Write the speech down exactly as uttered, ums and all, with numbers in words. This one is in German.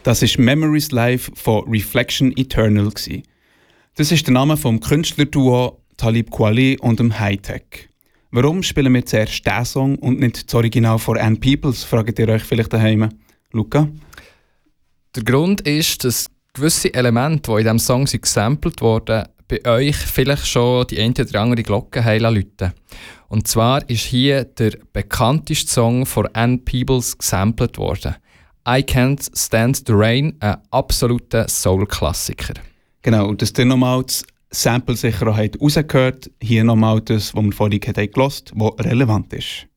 Das ist Memories Live von Reflection Eternal. Das ist der Name vom Künstlerduo Talib Kweli und dem Hightech. Warum spielen wir zuerst diesen Song und nicht das Original von Ann Peebles, fragt ihr euch vielleicht daheim. Luca? Der Grund ist, dass gewisse Elemente, die in diesem Song gesampelt wurden, bei euch vielleicht schon die eine oder andere Glocke läuten. Und zwar ist hier der bekannteste Song von Ann Peebles gesampelt worden. I Can't Stand the Rain, ein absoluter Soul-Klassiker. Genau, und dass ihr nochmal das Sample sicher auch rausgehört, hier nochmal das, was wir vorhin gehört haben, das relevant ist.